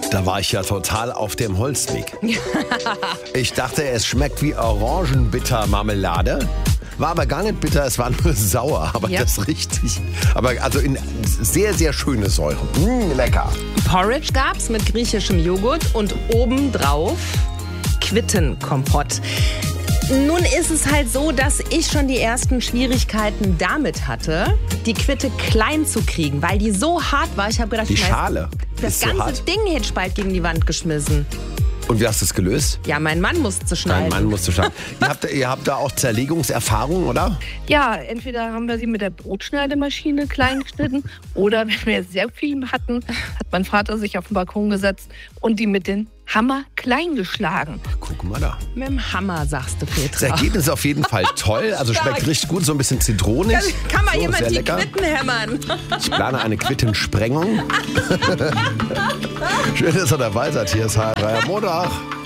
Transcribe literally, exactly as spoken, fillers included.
Da war ich ja total auf dem Holzweg. Ich dachte, es schmeckt wie Orangenbitter-Marmelade. War aber gar nicht bitter, es war nur sauer. Aber Ja. das richtig. Aber also in sehr, sehr schöne Säure. Mmh, lecker. Porridge gab's mit griechischem Joghurt und obendrauf Quittenkompott. Nun ist es halt so, dass ich schon die ersten Schwierigkeiten damit hatte, die Quitte klein zu kriegen, weil die so hart war. Ich habe gedacht, Die ich schmeiß Schale das ist so ganze hart. Ding hätte ich bald gegen die Wand geschmissen. Und wie hast du es gelöst? Ja, mein Mann musste schneiden. Dein Mann musste schneiden. ihr, habt, ihr habt da auch Zerlegungserfahrung, oder? Ja, entweder haben wir sie mit der Brotschneidemaschine klein geschnitten oder wenn wir sehr viel hatten, hat mein Vater sich auf den Balkon gesetzt und die mit dem Hammer klein geschlagen. Guck mal da. Mit dem Hammer, sagst du, Das Petra. Ergebnis ist auf jeden Fall toll. Also schmeckt richtig gut, so ein bisschen zitronig. Kann, kann mal so, jemand sehr die lecker. Quitten hämmern? Ich plane eine Quittensprengung. Schön, dass ihr dabei seid. Hier ist H R drei am Montag.